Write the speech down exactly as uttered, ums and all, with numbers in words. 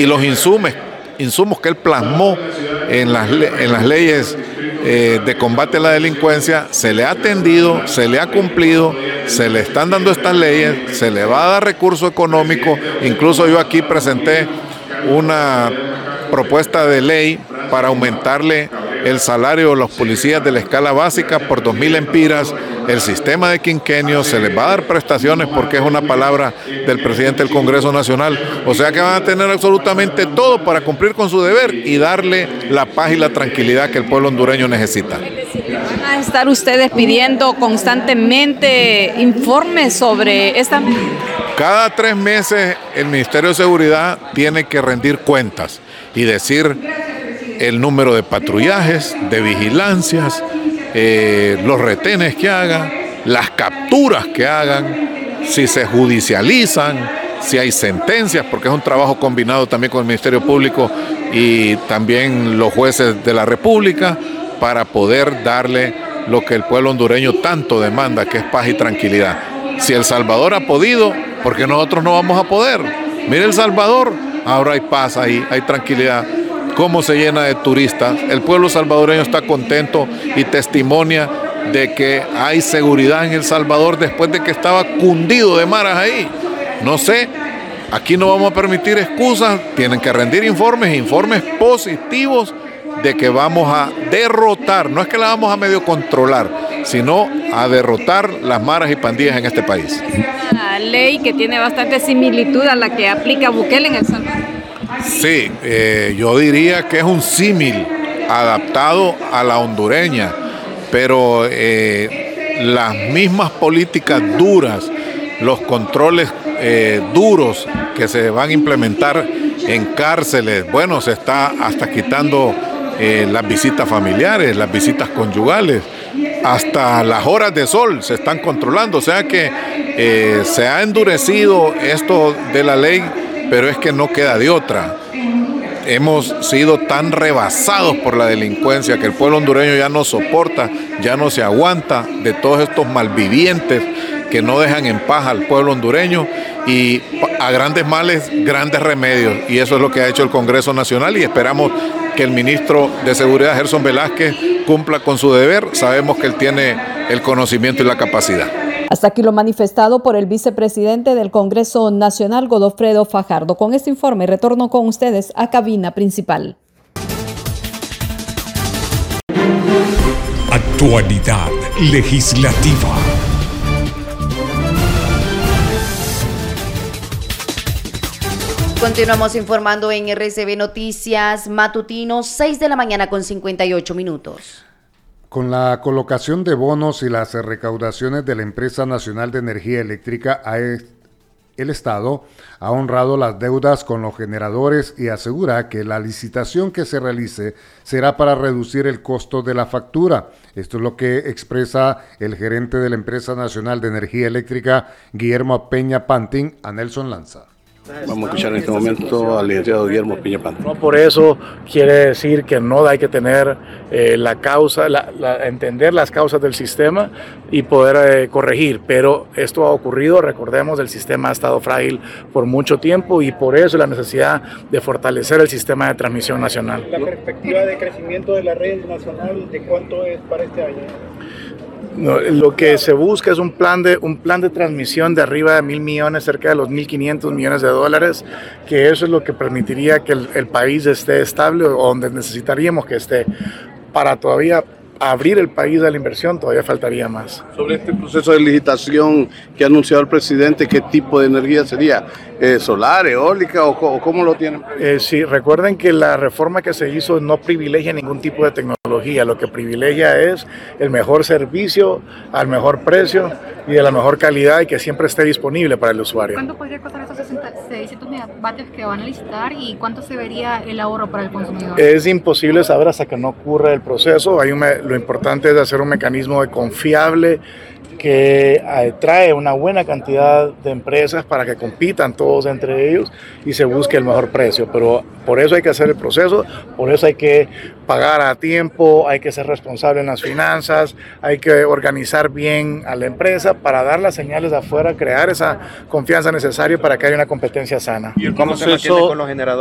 y los insumos, insumos que él plasmó en las, en las leyes eh, de combate a la delincuencia, se le ha atendido, se le ha cumplido, se le están dando estas leyes, se le va a dar recurso económico. Incluso yo aquí presenté una propuesta de ley para aumentarle el salario de los policías de la escala básica por dos mil empiras, el sistema de quinquenio, se les va a dar prestaciones porque es una palabra del presidente del Congreso Nacional, o sea que van a tener absolutamente todo para cumplir con su deber y darle la paz y la tranquilidad que el pueblo hondureño necesita. ¿Van a estar ustedes pidiendo constantemente informes sobre esta? Cada tres meses el Ministerio de Seguridad tiene que rendir cuentas y decir el número de patrullajes, de vigilancias, eh, los retenes que hagan, las capturas que hagan, si se judicializan, si hay sentencias, porque es un trabajo combinado también con el Ministerio Público y también los jueces de la República, para poder darle lo que el pueblo hondureño tanto demanda, que es paz y tranquilidad. Si El Salvador ha podido, ¿por qué nosotros no vamos a poder? Mire El Salvador, ahora hay paz ahí, hay tranquilidad. Cómo se llena de turistas. El pueblo salvadoreño está contento y testimonia de que hay seguridad en El Salvador después de que estaba cundido de maras ahí. No sé, aquí no vamos a permitir excusas, tienen que rendir informes, informes positivos de que vamos a derrotar, no es que la vamos a medio controlar, sino a derrotar las maras y pandillas en este país. Una ley que tiene bastante similitud a la que aplica Bukele en El Salvador. Sí, eh, yo diría que es un símil adaptado a la hondureña, pero eh, las mismas políticas duras, los controles eh, duros que se van a implementar en cárceles, bueno, se está hasta quitando eh, las visitas familiares, las visitas conyugales, hasta las horas de sol se están controlando, o sea que eh, se ha endurecido esto de la ley, pero es que no queda de otra. Hemos sido tan rebasados por la delincuencia que el pueblo hondureño ya no soporta, ya no se aguanta de todos estos malvivientes que no dejan en paz al pueblo hondureño, y a grandes males, grandes remedios, y eso es lo que ha hecho el Congreso Nacional, y esperamos que el ministro de Seguridad, Gerson Velázquez, cumpla con su deber. Sabemos que él tiene el conocimiento y la capacidad. Hasta aquí lo manifestado por el vicepresidente del Congreso Nacional, Godofredo Fajardo. Con este informe retorno con ustedes a cabina principal. Actualidad legislativa. Continuamos informando en R C B Noticias Matutino, seis de la mañana con cincuenta y ocho minutos. Con la colocación de bonos y las recaudaciones de la Empresa Nacional de Energía Eléctrica, el Estado ha honrado las deudas con los generadores y asegura que la licitación que se realice será para reducir el costo de la factura. Esto es lo que expresa el gerente de la Empresa Nacional de Energía Eléctrica, Guillermo Peña Pantin, a Nelson Lanza. Vamos a escuchar en este momento al licenciado Guillermo Peña Pantin. No por eso quiere decir que no hay que tener eh, la causa, la, la, entender las causas del sistema y poder eh, corregir, pero esto ha ocurrido, recordemos, el sistema ha estado frágil por mucho tiempo y por eso la necesidad de fortalecer el sistema de transmisión nacional. La perspectiva de crecimiento de la red nacional, ¿de cuánto es para este año? No, lo que se busca es un plan de un plan de transmisión de arriba de mil millones, cerca de los mil quinientos millones de dólares, que eso es lo que permitiría que el, el país esté estable o donde necesitaríamos que esté. Para todavía abrir el país a la inversión todavía faltaría más. Sobre este proceso de licitación que ha anunciado el presidente, ¿qué tipo de energía sería? Eh, ¿Solar, eólica o, o cómo lo tienen? Eh, sí, recuerden que la reforma que se hizo no privilegia ningún tipo de tecnología, lo que privilegia es el mejor servicio al mejor precio y de la mejor calidad y que siempre esté disponible para el usuario. ¿Cuánto podría costar esos seiscientos megavatios que van a licitar y cuánto se vería el ahorro para el consumidor? Es imposible saber hasta que no ocurra el proceso. Hay un, lo importante es hacer un mecanismo de confiable que trae una buena cantidad de empresas para que compitan todos entre ellos y se busque el mejor precio, pero por eso hay que hacer el proceso, por eso hay que pagar a tiempo, hay que ser responsable en las finanzas, hay que organizar bien a la empresa para dar las señales de afuera, crear esa confianza necesaria para que haya una competencia sana. ¿Y cómo se mantiene con los generadores?